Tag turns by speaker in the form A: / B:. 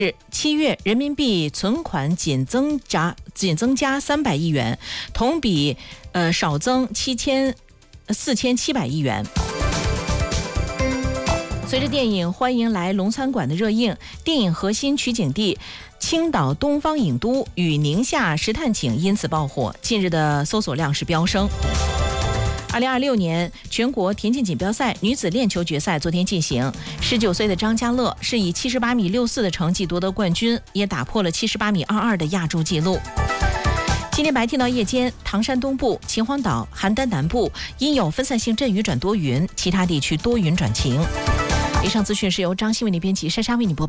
A: 7月人民币存款仅增加300亿元，同比少增4700亿元。随着电影《欢迎来龙餐馆》的热映，电影核心取景地青岛东方影都与宁夏石炭井因此爆火，近日的搜索量是飙升。2026年全国田径锦标赛女子链球决赛昨天进行，19岁的张家乐是以78.64米的成绩夺得冠军，也打破了78.22米的亚洲纪录。今天白天到夜间，唐山东部、秦皇岛、邯郸南部因有分散性阵雨转多云，其他地区多云转晴。以上资讯是由张欣为您编辑，珊珊为您播报。